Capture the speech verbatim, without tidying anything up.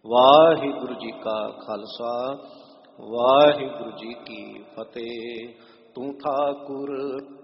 ਵਾਹਿਗੁਰੂ ਜੀ ਕਾ ਖਾਲਸਾ ਵਾਹਿਗੁਰੂ ਜੀ ਕੀ ਫਤਿਹ। ਤੂੰ ਠਾਕੁਰ